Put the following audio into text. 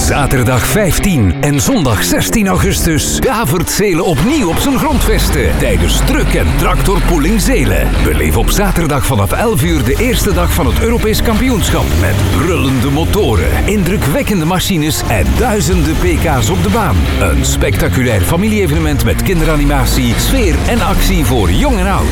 Zaterdag 15 en zondag 16 augustus davert Zelen opnieuw op zijn grondvesten tijdens Truck en Tractorpooling Zelen. Beleef op zaterdag vanaf 11 uur de eerste dag van het Europees kampioenschap met brullende motoren, indrukwekkende machines en duizenden pk's op de baan. Een spectaculair familie-evenement met kinderanimatie, sfeer en actie voor jong en oud.